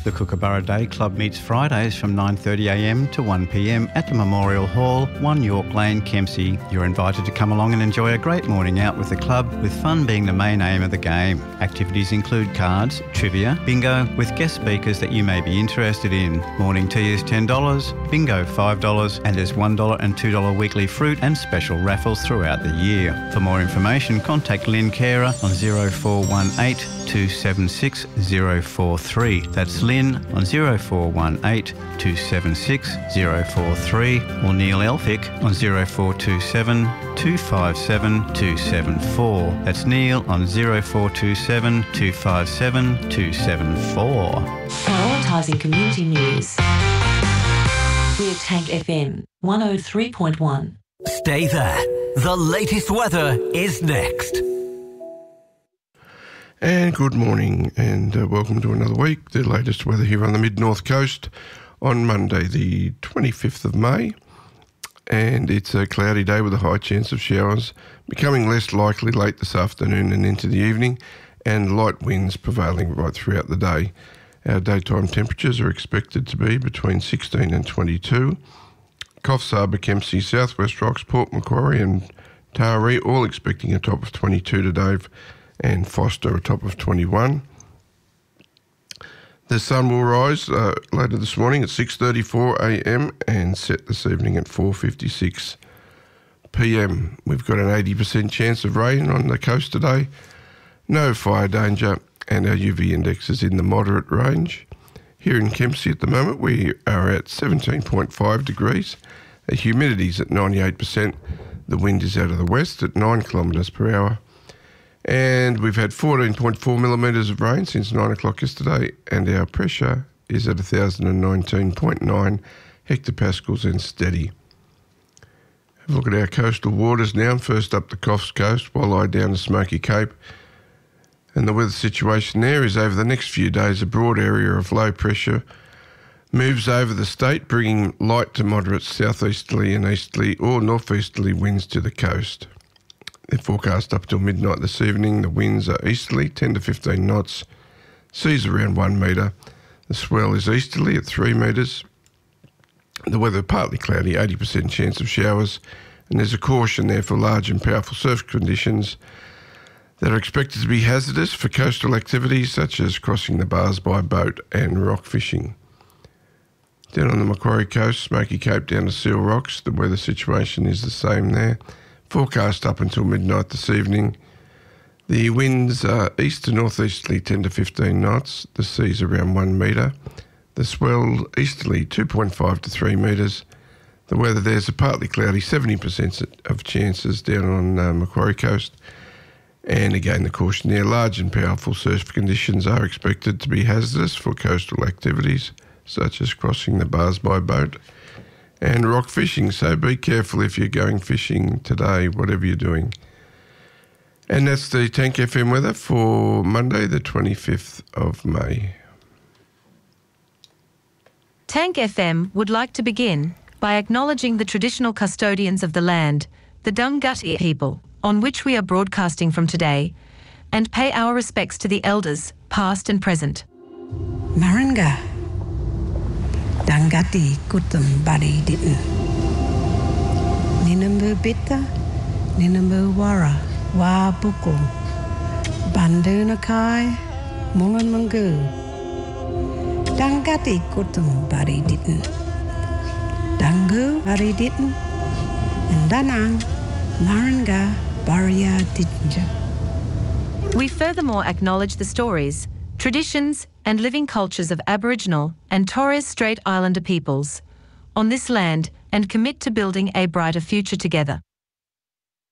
The Kookaburra Day Club meets Fridays from 9:30am to 1pm at the Memorial Hall, 1 York Lane, Kempsey. You're invited to come along and enjoy a great morning out with the club, with fun being the main aim of the game. Activities include cards, trivia, bingo, with guest speakers that you may be interested in. Morning tea is $10, bingo $5, and there's $1 and $2 weekly fruit and special raffles throughout the year. For more information, contact Lynn Carer on 0418 276 043. That's Lynn on 0418 276 043, or Neil Elphick on 0427 257 274. That's Neil on 0427 257 274. Prioritising community news. We're Tank FM 103.1. Stay there. The latest weather is next. And good morning and welcome to another week. The latest weather here on the mid-north coast on Monday the 25th of May. And it's a cloudy day with a high chance of showers, becoming less likely late this afternoon and into the evening, and light winds prevailing right throughout the day. Our daytime temperatures are expected to be between 16 and 22. Coffs Harbour, Kempsey, South West Rocks, Port Macquarie and Taree all expecting a top of 22 today, and Foster a top of 21. The sun will rise later this morning at 6:34am and set this evening at 4:56pm. We've got an 80% chance of rain on the coast today, no fire danger, and our UV index is in the moderate range. Here in Kempsey at the moment we are at 17.5 degrees, the humidity is at 98%, the wind is out of the west at 9 kilometres per hour. And we've had 14.4 millimetres of rain since 9 o'clock yesterday, and our pressure is at 1,019.9 hectopascals and steady. Have a look at our coastal waters now. First up the Coffs Coast, Walleye down to Smoky Cape. And the weather situation there is over the next few days, a broad area of low pressure moves over the state, bringing light to moderate southeasterly and easterly or northeasterly winds to the coast. They're forecast up till midnight this evening. The winds are easterly, 10 to 15 knots. Seas around 1 metre. The swell is easterly at 3 metres. The weather partly cloudy, 80% chance of showers. And there's a caution there for large and powerful surf conditions that are expected to be hazardous for coastal activities such as crossing the bars by boat and rock fishing. Down on the Macquarie Coast, Smoky Cape down to Seal Rocks, the weather situation is the same there. Forecast up until midnight this evening. The winds are east to northeasterly 10 to 15 knots. The sea's around 1 metre. The swell easterly 2.5 to 3 metres. The weather there's a partly cloudy, 70% of chances down on Macquarie Coast. And again, the caution there, large and powerful surf conditions are expected to be hazardous for coastal activities, such as crossing the bars by boat and rock fishing, so be careful if you're going fishing today, whatever you're doing. And that's the Tank FM weather for Monday the 25th of May. Tank FM would like to begin by acknowledging the traditional custodians of the land, the Dunghutti people, on which we are broadcasting from today, and pay our respects to the elders, past and present. Maranga. Dunghutti kutum bari didn't. Ninambu bitta, ninambu wara, wa buku. Bandunakai, mungan mungu. Dunghutti kutum bari didn't. Dungu bari didn't. And danang, maranga baria didn't. We furthermore acknowledge the stories, traditions and living cultures of Aboriginal and Torres Strait Islander peoples on this land and commit to building a brighter future together.